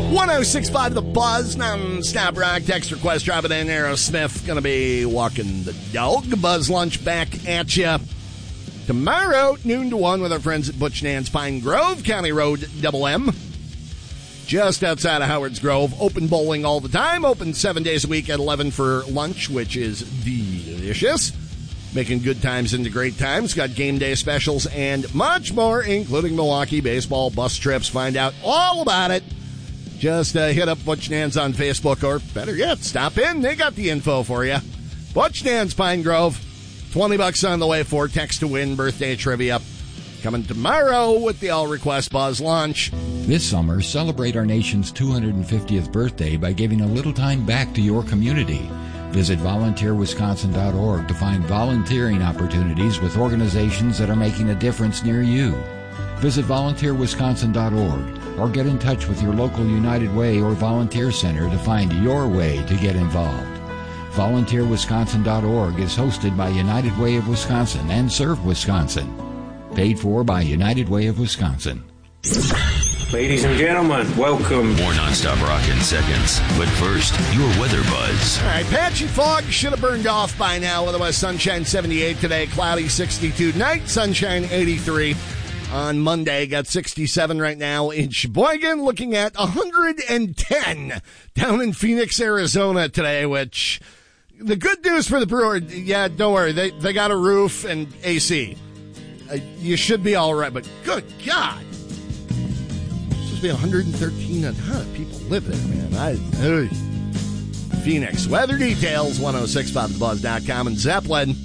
1065 The Buzz, non-stop rock. Text request, drop it in. Aerosmith going to be walking the dog. Buzz Lunch back at you tomorrow, noon to 1 with our friends at Butch Nan's Pine Grove, County Road Double M. Just outside of Howard's Grove. Open bowling all the time. Open 7 days a week at 11 for lunch, which is delicious. Making good times into great times. Got game day specials and much more, including Milwaukee baseball, bus trips. Find out all about it. Just hit up Butch Nan's on Facebook, or better yet, stop in. They got the info for you. Butch Nan's Pine Grove. $20 on the way for text to win birthday trivia. Coming tomorrow with the All Request Buzz Lunch. This summer, celebrate our nation's 250th birthday by giving a little time back to your community. Visit volunteerwisconsin.org to find volunteering opportunities with organizations that are making a difference near you. Visit volunteerwisconsin.org or get in touch with your local United Way or volunteer center to find your way to get involved. VolunteerWisconsin.org is hosted by United Way of Wisconsin and Serve Wisconsin. Paid for by United Way of Wisconsin. Ladies and gentlemen, welcome. More nonstop rock in seconds. But first, your weather buzz. All right, patchy fog should have burned off by now. Otherwise, sunshine 78 today, cloudy 62 tonight, sunshine 83. On Monday, got 67 right now in Sheboygan, looking at 110 down in Phoenix, Arizona today, which the good news for the Brewer, yeah, don't worry, they got a roof and AC. You should be all right, but good God. It's supposed to be 113 and people live there, man. Phoenix. Weather details, 1065thebuzz.com, and Zeppelin.